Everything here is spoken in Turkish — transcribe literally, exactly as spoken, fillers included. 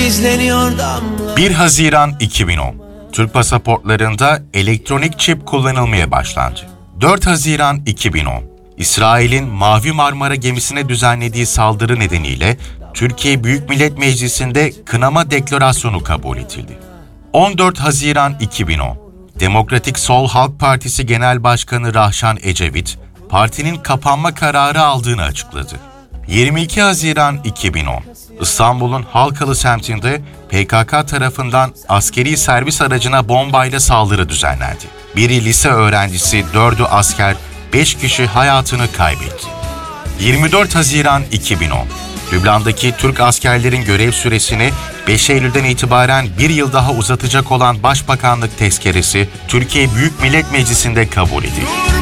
gizleniyor damla. bir Haziran iki bin on. Türk pasaportlarında elektronik çip kullanılmaya başlandı. dört Haziran iki bin on. İsrail'in Mavi Marmara gemisine düzenlediği saldırı nedeniyle Türkiye Büyük Millet Meclisi'nde kınama deklarasyonu kabul edildi. on dört Haziran iki bin on. Demokratik Sol Halk Partisi Genel Başkanı Rahşan Ecevit, partinin kapanma kararı aldığını açıkladı. yirmi iki Haziran iki bin on. İstanbul'un Halkalı semtinde P K K tarafından askeri servis aracına bombayla saldırı düzenlendi. Biri lise öğrencisi, dördü asker, beş kişi hayatını kaybetti. yirmi dört Haziran iki bin on. Lübnan'daki Türk askerlerin görev süresini beş Eylül'den itibaren bir yıl daha uzatacak olan Başbakanlık tezkeresi Türkiye Büyük Millet Meclisi'nde kabul edildi.